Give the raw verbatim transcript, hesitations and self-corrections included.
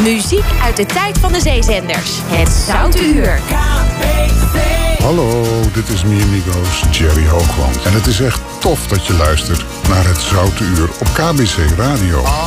Muziek uit de tijd van de zeezenders. Het Zoute Uur. Hallo, dit is Me Amigos, Jerry Hoogland. En het is echt tof dat je luistert naar het Zoute Uur op K B C Radio.